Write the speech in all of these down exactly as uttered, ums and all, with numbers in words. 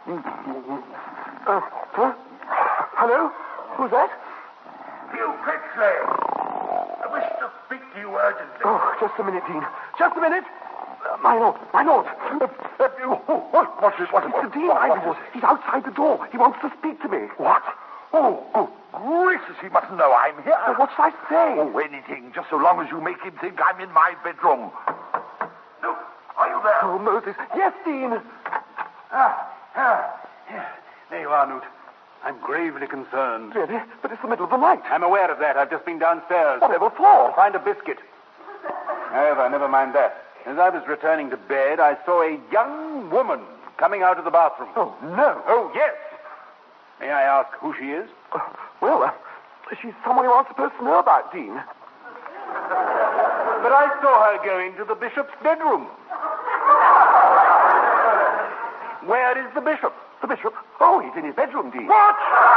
Uh, huh? Hello? Who's that? You, Critchley. I wish to speak to you urgently. Oh, just a minute, Dean. Just a minute. Uh, my lord, my lord. Uh, uh, what, what is what? It's the Dean, my lord. He's outside the door. He wants to speak to me. What? Oh, good gracious, he mustn't know I'm here. Well, what shall I say? Oh, anything, just so long as you make him think I'm in my bedroom. Look, are you there? Oh, Moses. Yes, Dean. Ah, ah. Yeah. There you are, Newt. I'm gravely concerned. Really? But it's the middle of the night. I'm aware of that. I've just been downstairs. Whatever for? To find a biscuit. However, never mind that. As I was returning to bed, I saw a young woman coming out of the bathroom. Oh, no. Oh, yes. May I ask who she is? Uh, well, uh, she's someone who aren't supposed to know about, Dean. But I saw her go into the bishop's bedroom. Where is the bishop? The bishop? Oh, he's in his bedroom, Dean. What?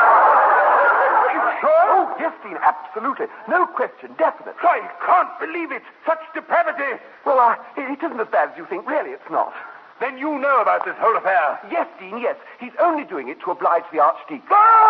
Sure? Oh, yes, Dean, absolutely. No question, definite. I can't believe it. Such depravity. Well, uh, it isn't as bad as you think. Really, it's not. Then you know about this whole affair. Yes, Dean, yes. He's only doing it to oblige the Archdeacon.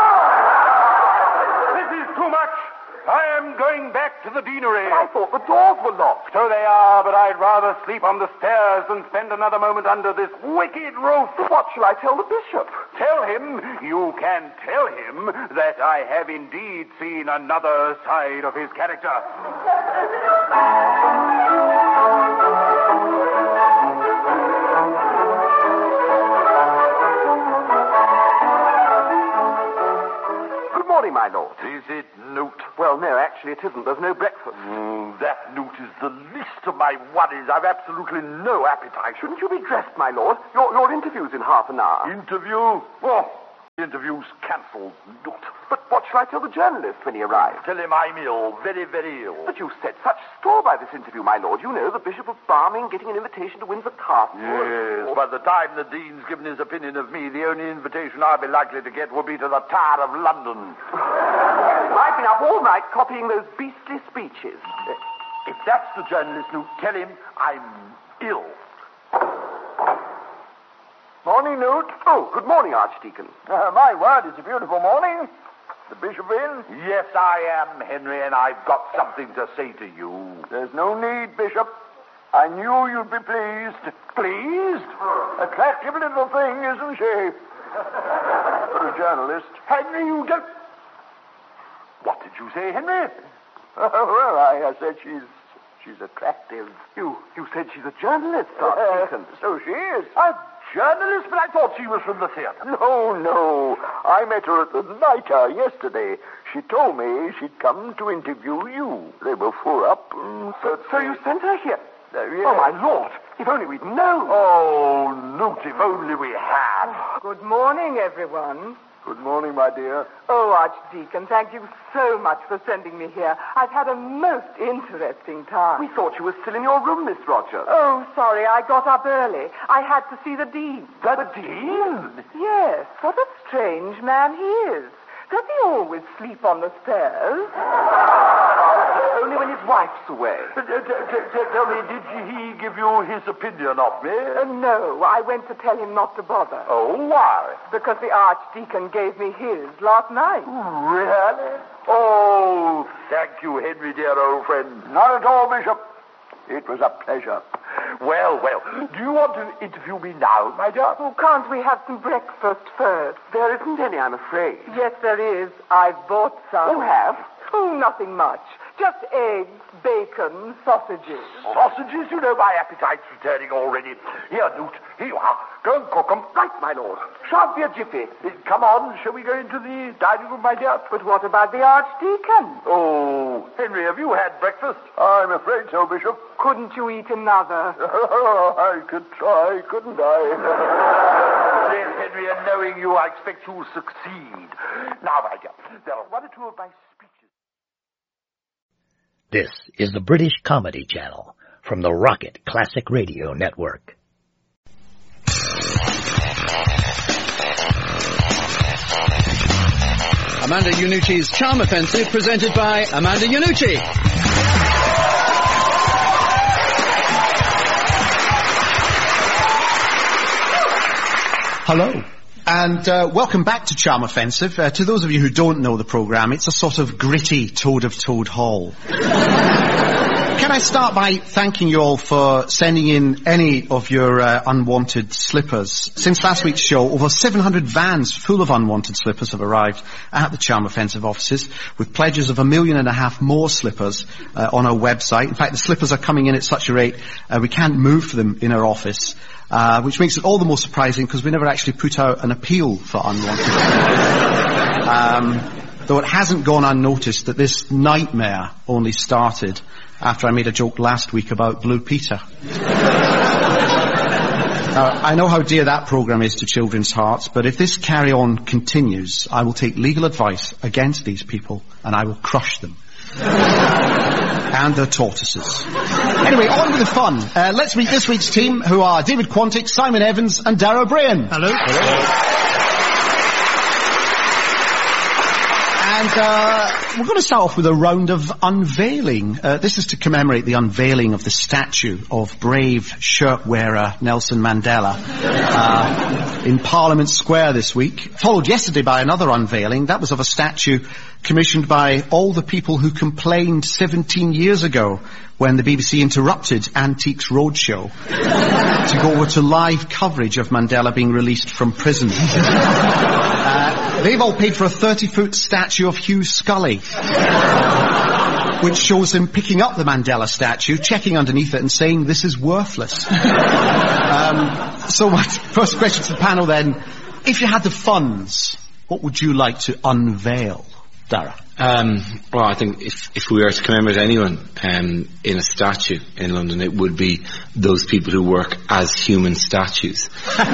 Ah! This is too much. I am going back to the deanery. I thought the doors were locked. So they are, but I'd rather sleep on the stairs than spend another moment under this wicked roof. What shall I tell the bishop? Tell him, you can tell him, that I have indeed seen another side of his character. Good morning, my lord. Is it Newt? Well, no, actually it isn't. There's no breakfast. Mm, that Newt is the least of my worries. I've absolutely no appetite. Shouldn't you be dressed, my lord? Your, your interview's in half an hour. Interview? Oh, the interview's cancelled, Newt. But what shall I tell the journalist when he arrives? Tell him I'm ill, very, very ill. But you set such store by this interview, my lord. You know, the Bishop of Barming getting an invitation to Windsor Castle. Yes, by the time the Dean's given his opinion of me, the only invitation I'll be likely to get will be to the Tower of London. I've been up all night copying those beastly speeches. Uh, if that's the journalist, Newt, tell him I'm ill. Morning, Newt. Oh, good morning, Archdeacon. Uh, my word, it's a beautiful morning. The bishop in? Yes, I am, Henry, and I've got something to say to you. There's no need, Bishop. I knew you'd be pleased. Pleased? Attractive little thing, isn't she? For a journalist. Henry, you don't... What did you say, Henry? Oh, well, I, I said she's she's attractive. You you said she's a journalist, Archdeacon. Uh, so she is. A journalist? But I thought she was from the theatre. No, no. I met her at the Niter yesterday. She told me she'd come to interview you. They were full up. Mm, So, so you sent her here? Uh, yes. Oh, my lord. If only we'd known. Oh, Newt, if only we had. Good morning, everyone. Good morning, my dear. Oh, Archdeacon, thank you so much for sending me here. I've had a most interesting time. We thought you were still in your room, Miss Rogers. Oh, sorry, I got up early. I had to see the Dean. The Dean? Yes, what a strange man he is. Does he always sleep on the stairs? Only when his wife's away. Uh, t- t- t- tell me, did he give you his opinion of me? Uh, no, I went to tell him not to bother. Oh, why? Because the Archdeacon gave me his last night. Really? Oh, thank you, Henry, dear old friend. Not at all, Bishop. It was a pleasure. Well, well, do you want to interview me now, my dear? Oh, can't we have some breakfast first? There isn't any, I'm afraid. Yes, there is. I've bought some. You have? Oh, nothing much. Just eggs, bacon, sausages. Sausages? You know my appetite's returning already. Here, Newt, here you are. Go and cook 'em. Right, my lord. Shan't be a jiffy. Uh, Come on, shall we go into the dining room, my dear? But what about the Archdeacon? Oh, Henry, have you had breakfast? I'm afraid so, Bishop. Couldn't you eat another? I could try, couldn't I? Yes, Henry, and knowing you, I expect you'll succeed. Now, my dear, there are one or two of my speeches. This is the British Comedy Channel from the Rocket Classic Radio Network. Amanda Iannucci's Charm Offensive, presented by Amanda Iannucci. Hello, And uh, welcome back to Charm Offensive. Uh, to those of you who don't know the programme, it's a sort of gritty Toad of Toad Hall. Can I start by thanking you all for sending in any of your uh, unwanted slippers? Since last week's show, over seven hundred vans full of unwanted slippers have arrived at the Charm Offensive offices, with pledges of a million and a half more slippers uh, on our website. In fact, the slippers are coming in at such a rate uh, we can't move them in our office. Uh, which makes it all the more surprising because we never actually put out an appeal for unwanted. um, though it hasn't gone unnoticed that this nightmare only started after I made a joke last week about Blue Peter. Now, I know how dear that programme is to children's hearts, but if this carry-on continues, I will take legal advice against these people and I will crush them. And their tortoises. Anyway, on with the fun. Uh, let's meet this week's team, who are David Quantick, Simon Evans, and Darragh O'Brien. Hello. Hello. And uh, we're going to start off with a round of unveiling. Uh, this is to commemorate the unveiling of the statue of brave shirt-wearer Nelson Mandela uh, in Parliament Square this week. Followed yesterday by another unveiling. That was of a statue commissioned by all the people who complained seventeen years ago when the B B C interrupted Antiques Roadshow to go over to live coverage of Mandela being released from prison. Uh, they've all paid for a thirty-foot statue of Hugh Scully, which shows him picking up the Mandela statue, checking underneath it and saying, "This is worthless." um, so my first question to the panel then, if you had the funds, what would you like to unveil? Darragh. Um, well, I think if, if we were to commemorate anyone um, in a statue in London, it would be those people who work as human statues.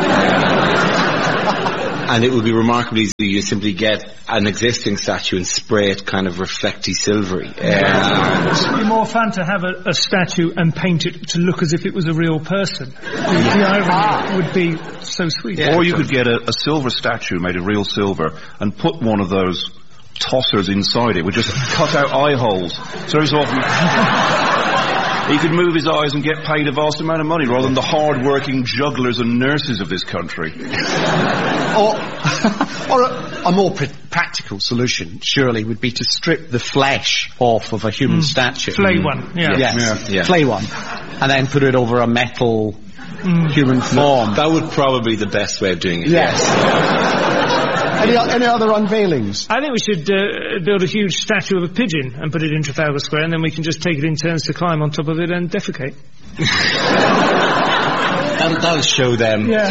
And it would be remarkably easy. You simply get an existing statue and spray it kind of reflecty silvery. Um, it would be more fun to have a, a statue and paint it to look as if it was a real person. Yeah. The irony would be so sweet. Yeah. Or you could get a, a silver statue made of real silver and put one of those tossers inside it, would just cut out eye holes. So so often he could move his eyes and get paid a vast amount of money rather than the hard-working jugglers and nurses of this country. or or a, a more pr- practical solution, surely, would be to strip the flesh off of a human mm. statue. Flay mm. one, yeah. Yes, yeah. Yeah. Flay one. And then put it over a metal mm. human form. That would probably be the best way of doing it. Yes. Any, any other unveilings? I think we should uh, build a huge statue of a pigeon and put it in Trafalgar Square, and then we can just take it in turns to climb on top of it and defecate. that'll, that'll show them. Yeah.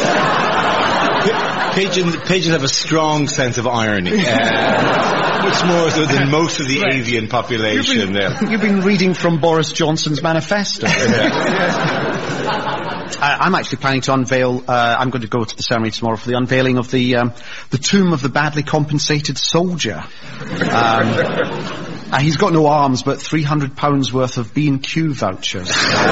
Pigeons, pigeons have a strong sense of irony. Uh, much more so than most of the right. avian population. You've been, there. You've been reading from Boris Johnson's manifesto. Uh, I'm actually planning to unveil, uh, I'm going to go to the ceremony tomorrow for the unveiling of the um, the tomb of the badly compensated soldier. Um, uh, he's got no arms, but three hundred pounds worth of B and Q vouchers.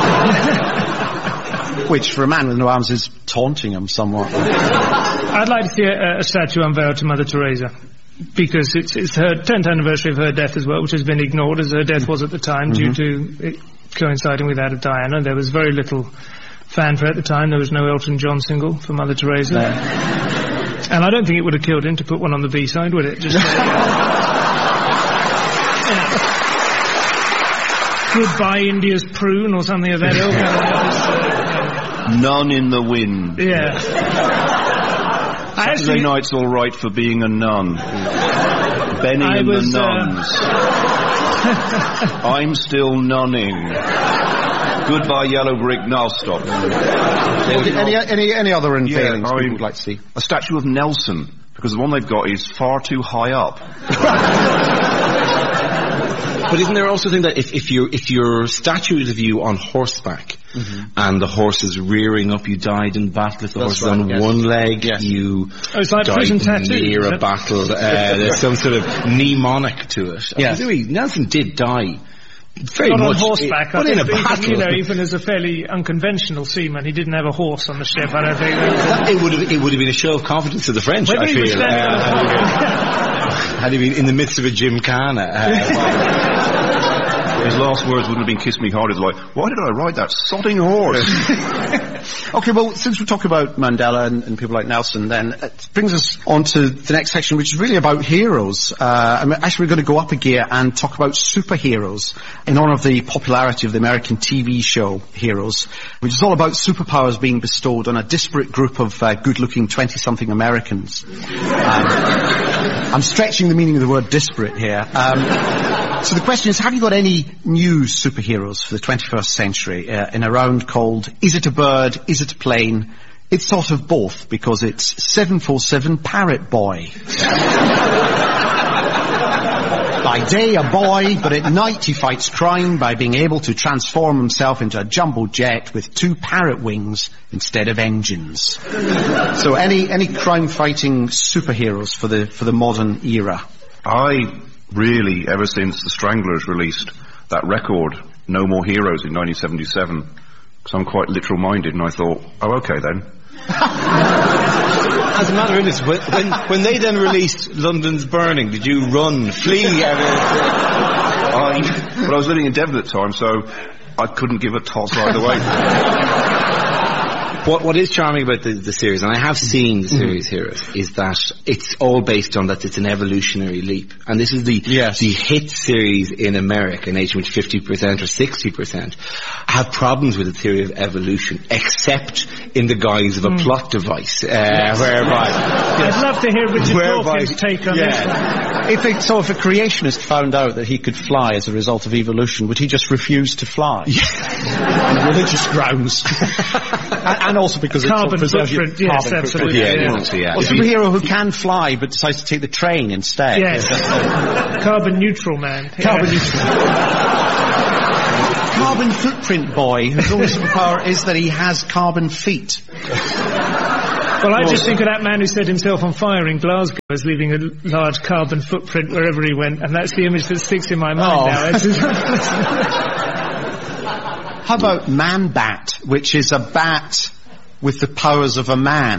Which, for a man with no arms, is taunting him somewhat. I'd like to see a, a statue unveiled to Mother Teresa. Because it's, it's her tenth anniversary of her death as well, which has been ignored as her death was at the time, mm-hmm. due to it coinciding with that of Diana. There was very little fanfare at the time. There was no Elton John single for Mother Teresa. No. And I don't think it would have killed him to put one on the B-side, would it? Just, uh, yeah. Goodbye India's prune or something of that ilk. Uh, yeah. None in the wind. Yeah. Saturday actually, night's all right for being a nun. Benny I and was, the nuns. Uh... I'm still nunning. Goodbye, yellow brick. Now stop. any, any, any other unveilings yeah, I you would like to see? A statue of Nelson, because the one they've got is far too high up. But isn't there also a thing that if, if, your, if your statue is of you on horseback, mm-hmm. and the horse is rearing up, you died in battle, if the That's horse right, is on yes. one leg, yes. you oh, it's like died tattoo, near a battle, uh, there's some sort of mnemonic to it. Yes. I mean, Nelson did die. Very Not much on horseback. It, I think in a even, battle. you know, even as a fairly unconventional seaman, he didn't have a horse on the ship. I don't think. That, it would have. It would have been a show of confidence to the French. Whether I feel. Uh, had, he been, had he been in the midst of a gymkhana? Uh, His last words wouldn't have been "kiss me hard." It's like, why did I ride that sodding horse? Okay, well, since we're talking about Mandela and, and people like Nelson, then it brings us on to the next section, which is really about heroes. Uh, I mean, actually, we're going to go up a gear and talk about superheroes in honor of the popularity of the American T V show Heroes, which is all about superpowers being bestowed on a disparate group of uh, good-looking twenty-something Americans. Um, I'm stretching the meaning of the word disparate here. Um, so the question is, have you got any new superheroes for the twenty-first century uh, in a round called Is It a Bird? Is it a plane? It's sort of both, because it's seven four seven Parrot Boy. By day a boy, but at night he fights crime by being able to transform himself into a jumbo jet with two parrot wings instead of engines. So any any crime-fighting superheroes for the for the modern era? I really, ever since the Stranglers released that record, No More Heroes, in nineteen seventy-seven, because I'm quite literal-minded, and I thought, oh, okay then. As a matter of interest, when, when, when they then released London's Burning, did you run, flee? I, but I was living in Devon at the time, so I couldn't give a toss either way. What What is charming about the, the series, and I have seen the series mm-hmm. Heroes, is that it's all based on that it's an evolutionary leap. And this is the yes. the hit series in America, an age in which fifty percent or sixty percent have problems with the theory of evolution, except in the guise of a mm. plot device, uh, yes. whereby... I'd love to hear Richard Dawkins' take on yeah. this one. If it, so if a creationist found out that he could fly as a result of evolution, would he just refuse to fly? On religious grounds. and, and also because carbon it's footprint, yes, carbon absolutely. Footprint. Yeah, yeah. yeah. Or a superhero who can fly but decides to take the train instead. Yes. Carbon neutral man. Carbon yeah. neutral. Carbon footprint boy, whose only superpower is that he has carbon feet. Well, I just think of that man who set himself on fire in Glasgow as leaving a large carbon footprint wherever he went, and that's the image that sticks in my mind oh. now. How about Man-Bat, which is a bat with the powers of a man?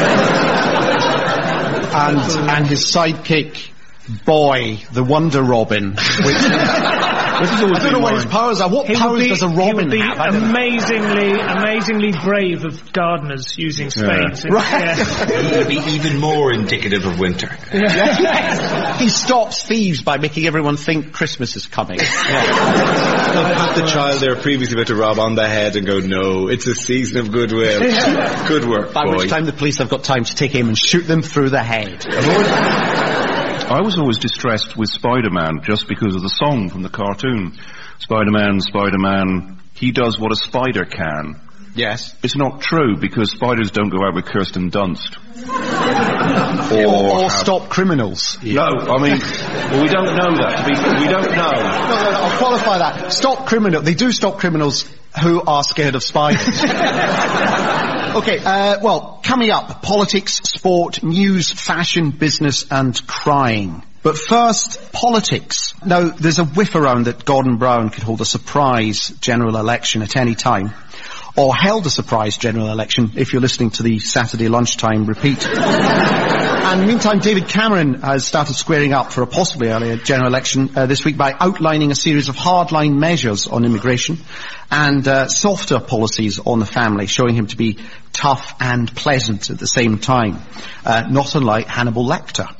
and and his sidekick, Boy, the Wonder Robin, which... This is always I don't know what his powers are. What he powers be, does a Robin he would be have? amazingly, amazingly brave of gardeners using spades. Yeah. Right. Yeah. He would be even more indicative of winter. Yeah. Yes. He stops thieves by making everyone think Christmas is coming. Yeah. They'll pat the child they were previously about to rob on the head and go, no, it's a season of goodwill. Yeah. Good work, By boy. which time the police have got time to take him and shoot them through the head. I was always distressed with Spider-Man just because of the song from the cartoon. Spider-Man, Spider-Man, he does what a spider can. Yes. It's not true, because spiders don't go out with Kirsten Dunst. or or have... stop criminals. Yeah. No, I mean, well, we don't know that. We, we don't know. No, no, no, I'll qualify that. Stop criminals. They do stop criminals who are scared of spiders. Okay, uh, well, coming up, politics, sport, news, fashion, business, and crying. But first, politics. Now, there's a whiff around that Gordon Brown could hold a surprise general election at any time, or held a surprise general election if you're listening to the Saturday lunchtime repeat. And meantime, David Cameron has started squaring up for a possibly earlier general election uh, this week by outlining a series of hardline measures on immigration and uh, softer policies on the family, showing him to be tough and pleasant at the same time, uh, not unlike Hannibal Lecter.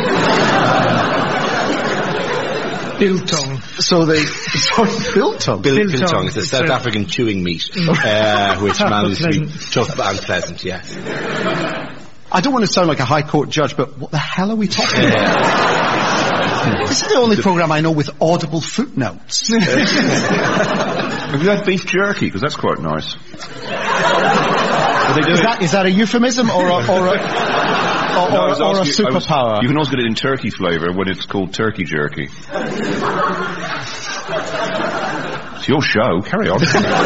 Biltong. So they, sorry, biltong. Bil- biltong. biltong. It's a South a African chewing meat, uh, which manages to be tough and pleasant, yes. I don't want to sound like a high court judge, but what the hell are we talking about? This is the only programme I know with audible footnotes. Have you had beef jerky? Because that's quite nice. Is that, is that a euphemism or a, or a, or, no, or, or a superpower? Was, you can also get it in turkey flavour when it's called turkey jerky. It's your show. Carry on.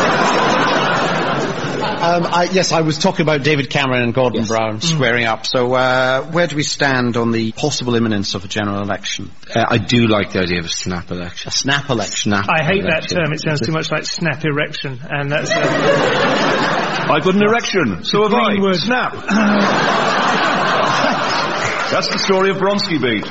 Um, I, yes, I was talking about David Cameron and Gordon yes. Brown squaring mm. up. So, uh, where do we stand on the possible imminence of a general election? Uh, I do like the idea of a snap election. A snap election. Snap I hate election. that term. It sounds too much like snap erection, and that's. Uh, I've got an erection. So have I. Word. Snap. That's the story of Bronski Beat.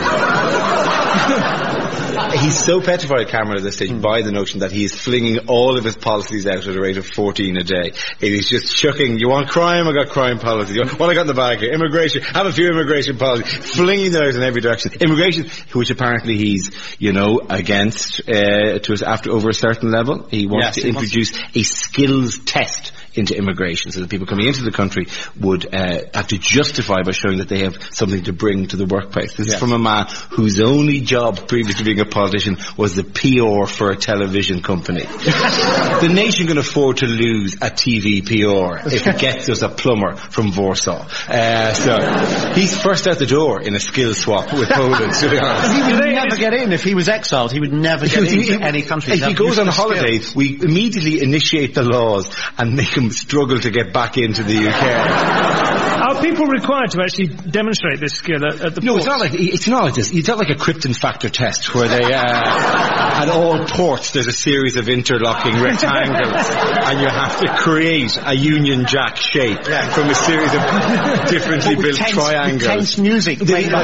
He's so petrified, Cameron, at this stage, mm. by the notion that he is flinging all of his policies out at a rate of fourteen a day. It is just chucking, you want crime? I got crime policies. You want, what I got in the bag here? Immigration. Have a few immigration policies. Flinging them out in every direction. Immigration, which apparently he's, you know, against, uh, to us after over a certain level. He wants yes, to introduce wants... a skills test into immigration, so that people coming into the country would uh, have to justify by showing that they have something to bring to the workplace. This yes. is from a man whose only job previous to being a politician was the P R for a television company. The nation can afford to lose a T V P R if it gets us a plumber from Warsaw. Uh, so he's first out the door in a skills swap with Poland, to be honest. He would never get in. If he was exiled, he would never get into any country. If he goes on holiday, we immediately initiate the laws and make him struggle to get back into the U K. Are people required to actually demonstrate this skill at, at the No, ports? it's not like it's not like this. It's not like a Krypton factor test where they uh, at all ports there's a series of interlocking rectangles and you have to create a Union Jack shape yeah. from a series of differently built tense, triangles. With tense music.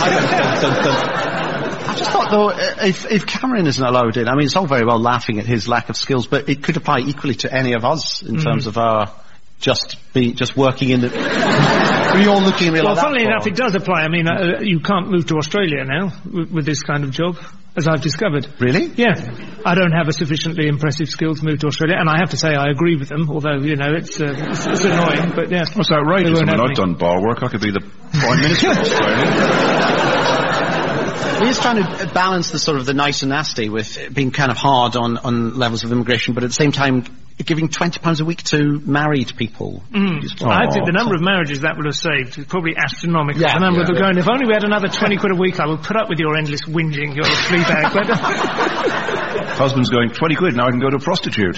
I just thought, though, if, if Cameron isn't allowed in, I mean, it's all very well laughing at his lack of skills, but it could apply equally to any of us in mm. terms of our just be just working in the... We're all looking at me well, like funnily that enough, it does apply. I mean, uh, you can't move to Australia now with, with this kind of job, as I've discovered. Really? Yeah. I don't have a sufficiently impressive skill to move to Australia, and I have to say I agree with them, although, you know, it's uh, it's, it's annoying, but yeah. That's outrageous. I mean, I've done bar work. I could be the Prime Minister of Australia. He's trying to balance the sort of the nice and nasty with being kind of hard on, on levels of immigration, but at the same time giving twenty pounds a week to married people. Mm. Oh, I think the number of marriages that would have saved is probably astronomical. Yeah, the number yeah, of them yeah. going, if only we had another twenty quid a week, I would put up with your endless whinging, your flea bag. But husband's going, twenty quid, now I can go to a prostitute.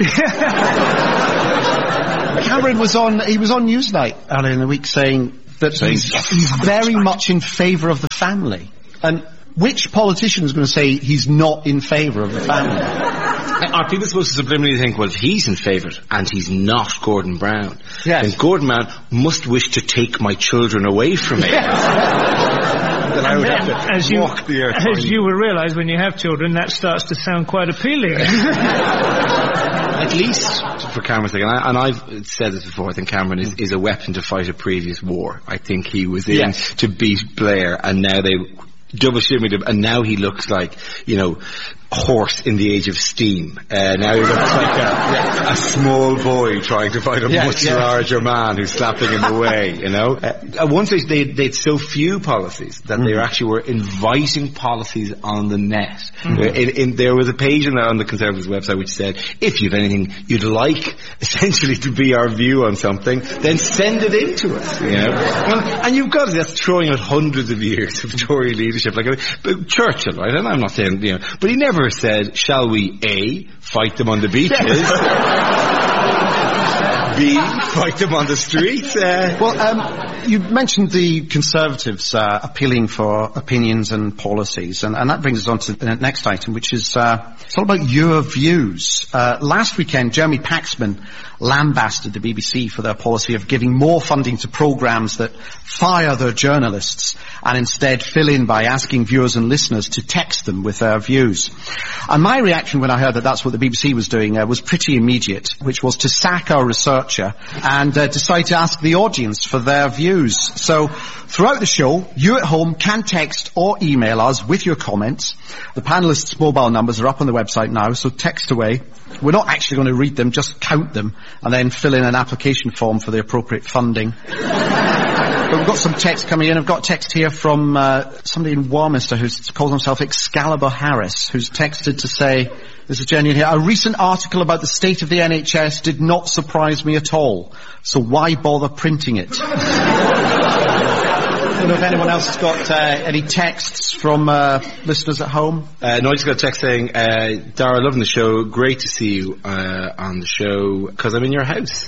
Cameron was on, he was on Newsnight earlier in the week saying that saying, he's, yes, he's very much in favour of the family. And which politician is going to say he's not in favour of the family? Are people supposed to subliminally think, well, if he's in favour and he's not Gordon Brown, yes. then Gordon Brown must wish to take my children away from me? Yes. Then I would have to as walk you, the earth. As you will realise, when you have children, that starts to sound quite appealing. At least for Cameron's sake, and, I, and I've said this before, I think Cameron is, is a weapon to fight a previous war. I think he was in yes. to beat Blair, and now they double shimmied him, and now he looks like, you know, horse in the age of steam. Uh, now he looks like a, a small boy trying to fight a yeah, much yeah. larger man who's slapping him away, you know. Uh, at one stage they they had so few policies that mm. they actually were inviting policies on the net. Mm. Uh, in, in, there was a page on the, on the Conservatives website which said, if you've anything you'd like essentially to be our view on something, then send it in to us, you know. Well, and you've got that's throwing out hundreds of years of Tory leadership. Like I mean, but Churchill, right? And I'm not saying, you know, but he never said, shall we A, fight them on the beaches, B, fight them on the streets? Uh, well, um, you mentioned the Conservatives uh, appealing for opinions and policies, and, and that brings us on to the next item, which is uh, it's all about your views. Uh, last weekend, Jeremy Paxman lambasted the B B C for their policy of giving more funding to programmes that fire their journalists and instead fill in by asking viewers and listeners to text them with their views. And my reaction when I heard that that's what the B B C was doing uh, was pretty immediate, which was to sack our researcher and uh, decide to ask the audience for their views. So throughout the show, you at home can text or email us with your comments. The panellists' mobile numbers are up on the website now, so text away. We're not actually going to read them, just count them and then fill in an application form for the appropriate funding. But we've got some text coming in. I've got text here from uh, somebody in Warminster who calls himself Excalibur Harris, who's texted to say, this is genuine here, a recent article about the state of the N H S did not surprise me at all, so why bother printing it? I don't know if anyone else has got uh, any texts from uh, listeners at home. Uh, no, I just got a text saying, uh, Dara, loving the show, great to see you uh, on the show, because I'm in your house.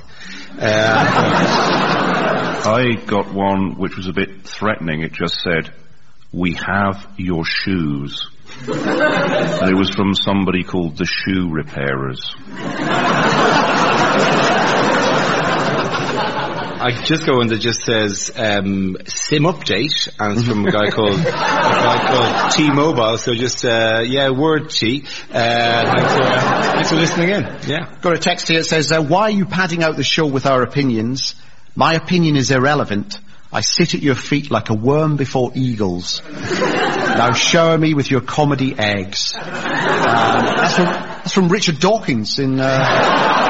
Uh, I got one which was a bit threatening. It just said, we have your shoes. And it was from somebody called the Shoe Repairers. I I just go one that just says um, SIM update, and it's from a guy called a guy called T-Mobile. So just uh, yeah, word T. Uh, thanks, for, uh, thanks for listening in. Yeah, got a text here that says, uh, "Why are you padding out the show with our opinions? My opinion is irrelevant. I sit at your feet like a worm before eagles. Now shower me with your comedy eggs." Um, that's, from, that's from Richard Dawkins in... Uh...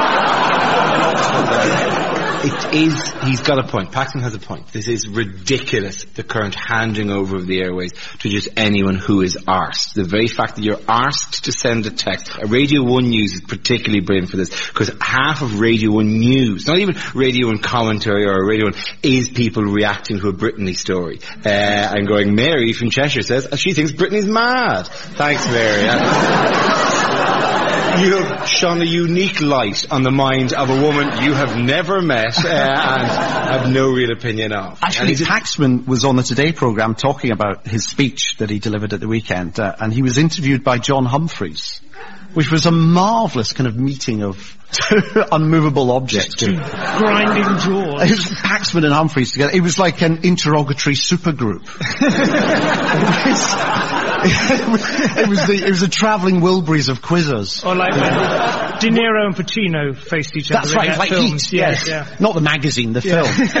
It is, he's got a point. Paxton has a point. This is ridiculous, the current handing over of the airways to just anyone who is arsed. The very fact that you're asked to send a text. Radio one News is particularly brilliant for this, because half of Radio one News, not even Radio one commentary or Radio one, is people reacting to a Brittany story. Uh, and going, Mary from Cheshire says, she thinks Brittany's mad. Thanks, Mary. You have shone a unique light on the mind of a woman you have never met uh, and have no real opinion of. Actually, Paxman was on the Today programme talking about his speech that he delivered at the weekend, uh, and he was interviewed by John Humphreys, which was a marvellous kind of meeting of unmovable objects. Grinding jaws. It was Paxman and Humphreys together. It was like an interrogatory supergroup. it, was, it was the it was the travelling Wilburys of quizzers. Or like when De Niro and Pacino faced each other. That's right, in like films. Heat, yes. Yeah. Not the magazine, the yeah. film.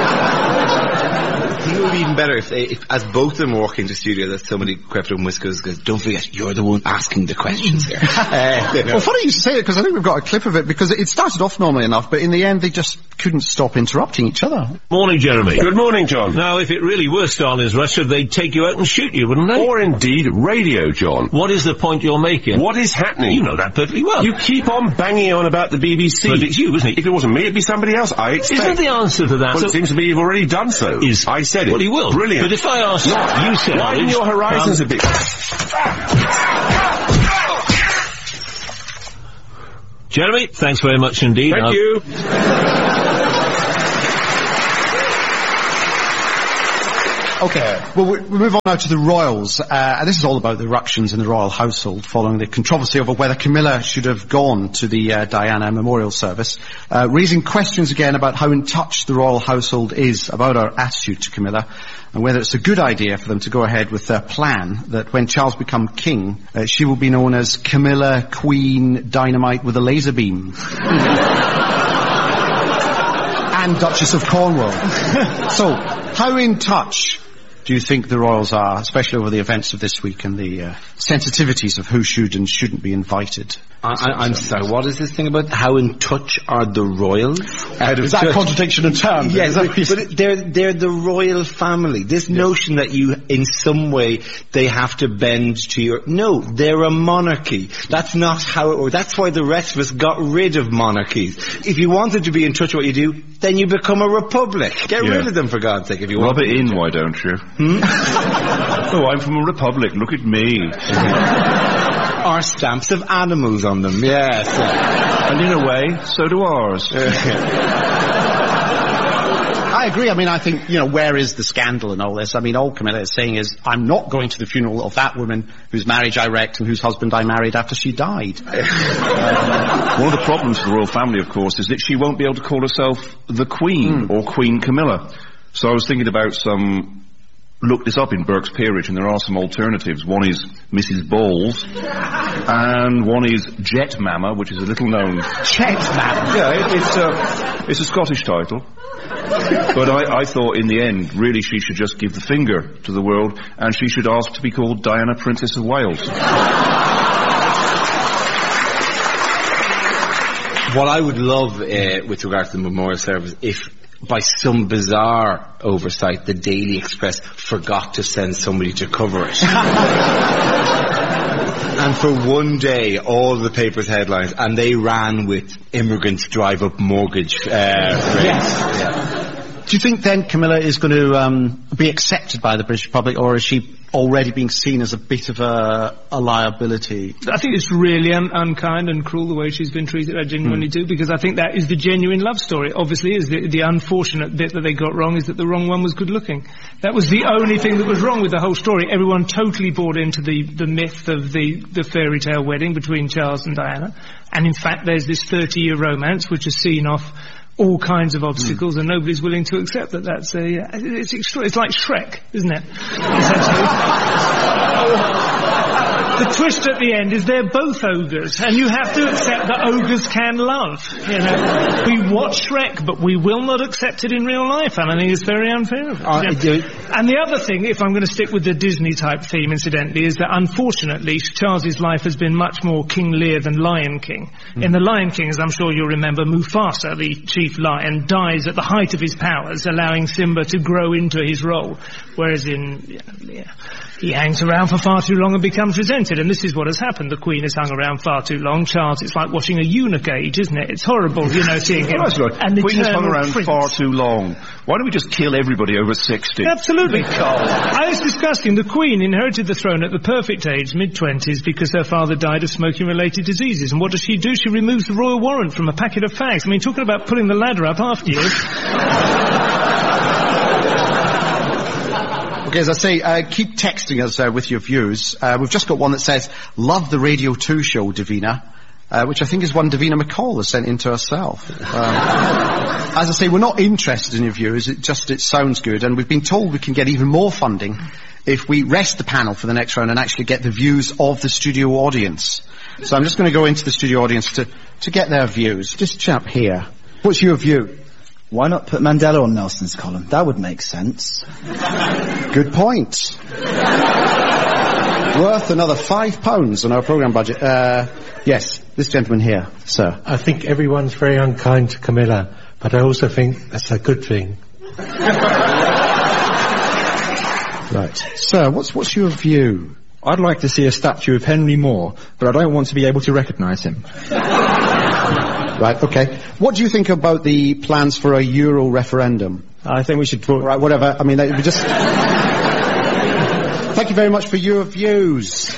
I think it would be even better if, they, if, as both of them walk into the studio, that somebody crept up and whispers, goes, "Don't forget, you're the one asking the questions here." uh, you know. Well, funny you say it, because I think we've got a clip of it, because it started off normally enough, but in the end they just couldn't stop interrupting each other. Morning, Jeremy. Good morning, John. Now, if it really were Stalin's Russia, they'd take you out and shoot you, wouldn't they? Or indeed radio, John. What is the point you're making? What is happening? You know that perfectly well. You keep on banging on about the B B C. But it's you, isn't it? If it wasn't me, it'd be somebody else, I expect. Isn't the answer to that? Well, so it seems to me you've already done so. Is, I said it. Well, you will. Brilliant. But if I ask no, you said widen your horizons um, a bit. Jeremy, thanks very much indeed. Thank I'll you. Okay, well, we, we move on now to the royals, uh, and this is all about the ructions in the royal household following the controversy over whether Camilla should have gone to the uh, Diana memorial service, uh, raising questions again about how in touch the royal household is about our attitude to Camilla, and whether it's a good idea for them to go ahead with their plan that when Charles becomes king, uh, she will be known as Camilla Queen Dynamite with a laser beam. And Duchess of Cornwall. So, how in touch do you think the royals are, especially over the events of this week and the uh, sensitivities of who should and shouldn't be invited? I, I, I'm sorry, what is this thing about how in touch are the royals? Out of is that touch? A contradiction in terms? Yes, but, but they're, they're the royal family. This yes. notion that you, in some way, they have to bend to your... No, they're a monarchy. That's not how it works. That's why the rest of us got rid of monarchies. If you wanted to be in touch with what you do, then you become a republic. Get yeah. rid of them, for God's sake, if you Rub want. Rub it in, why don't you? Hmm? Oh, I'm from a republic. Look at me. Our stamps have animals on them, yes. And in a way, so do ours. I agree. I mean, I think, you know, where is the scandal in all this? I mean, all Camilla is saying is, I'm not going to the funeral of that woman whose marriage I wrecked and whose husband I married after she died. um, one of the problems for the royal family, of course, is that she won't be able to call herself the Queen mm. or Queen Camilla. So I was thinking about some... Look this up in Burke's Peerage, and there are some alternatives. One is Missus Balls, and one is Jet Mama, which is a little known... Jet Mama? Yeah, it, it's, a, it's a Scottish title. But I, I thought, in the end, really she should just give the finger to the world, and she should ask to be called Diana, Princess of Wales. What I would love, uh, with regard to the memorial service, if... by some bizarre oversight, the Daily Express forgot to send somebody to cover it. And for one day, all the papers' headlines, and they ran with immigrants drive up mortgage uh, rates. Yes. Yeah. Do you think then Camilla is going to um, be accepted by the British public, or is she already being seen as a bit of a, a liability? I think it's really un- unkind and cruel the way she's been treated. I genuinely mm. do, because I think that is the genuine love story. Obviously, is the, the unfortunate bit that they got wrong is that the wrong one was good looking. That was the only thing that was wrong with the whole story. Everyone totally bought into the, the myth of the, the fairy tale wedding between Charles and Diana. And in fact, there's this thirty-year romance which is seen off all kinds of obstacles, mm. and nobody's willing to accept that that's a... It's extra- It's like Shrek, isn't it? The twist at the end is they're both ogres, and you have to accept that ogres can love. You know, we watch Shrek, but we will not accept it in real life, and I think it's very unfair of it. Uh, you know? And the other thing, if I'm going to stick with the Disney-type theme, incidentally, is that unfortunately Charles's life has been much more King Lear than Lion King. Mm. In The Lion King, as I'm sure you'll remember, Mufasa, the chief lion, dies at the height of his powers, allowing Simba to grow into his role, whereas in... You know, yeah, he hangs around for far too long and becomes resented, and this is what has happened. The Queen has hung around far too long. Charles, it's like watching a eunuch age, isn't it? It's horrible, you know, seeing him. That's right. And the Queen has hung around prince. far too long. Why don't we just kill everybody over sixty? Absolutely. I was discussing the Queen inherited the throne at the perfect age, mid-twenties, because her father died of smoking-related diseases. And what does she do? She removes the royal warrant from a packet of fags. I mean, talking about pulling the ladder up after you. Okay, as I say, uh, keep texting us uh, with your views. Uh, we've just got one that says, love the Radio two show, Davina, uh, which I think is one Davina McCall has sent in to herself. Um, as I say, we're not interested in your views, it just, it sounds good, and we've been told we can get even more funding if we rest the panel for the next round and actually get the views of the studio audience. So I'm just going to go into the studio audience to, to get their views. This chap here, what's your view? Why not put Mandela on Nelson's column? That would make sense. Good point. Worth another five pounds on our programme budget. Uh, yes, this gentleman here, sir. I think everyone's very unkind to Camilla, but I also think that's a good thing. Right. Sir, what's, what's your view? I'd like to see a statue of Henry Moore, but I don't want to be able to recognise him. Right, okay. What do you think about the plans for a Euro referendum? I think we should talk... Right, whatever. I mean, we just... Thank you very much for your views.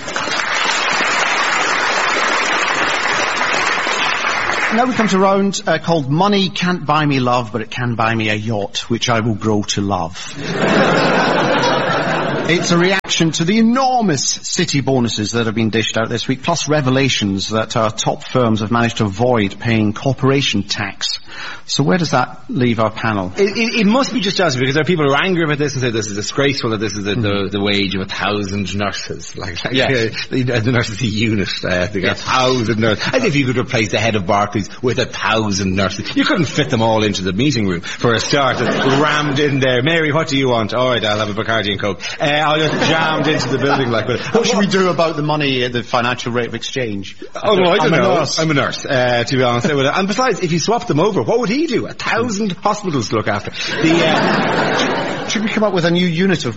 Now we come to a round uh, called Money Can't Buy Me Love, but it can buy me a yacht, which I will grow to love. It's a reaction to the enormous city bonuses that have been dished out this week, plus revelations that our top firms have managed to avoid paying corporation tax. So where does that leave our panel? It, it, it must be just us, because there are people who are angry about this and say this is disgraceful, that this is the, mm. the, the wage of a thousand nurses. Like, like yes. uh, the, the nurse is the unit. Uh, they got yes. a thousand nurses. As if you could replace the head of Barclays with a thousand nurses. You couldn't fit them all into the meeting room for a start. Rammed in there. Mary, what do you want? All right, I'll have a Bacardi and Coke. Uh, I'll just jammed into the building like that. What should we do about the money, uh, the financial rate of exchange? Oh, no, I don't I'm know. A nurse. I'm a nurse, uh, to be honest. And besides, if you swap them over, what would he do? A thousand hospitals to look after. The, uh, should we come up with a new unit of